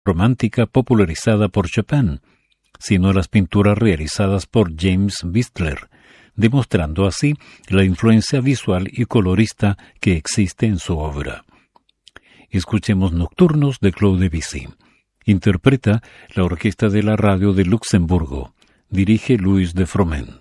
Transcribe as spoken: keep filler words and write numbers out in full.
romántica popularizada por Chopin, sino las pinturas realizadas por James Whistler, demostrando así la influencia visual y colorista que existe en su obra. Escuchemos Nocturnos de Claude Debussy. Interpreta la Orquesta de la Radio de Luxemburgo. Dirige Louis de Froment.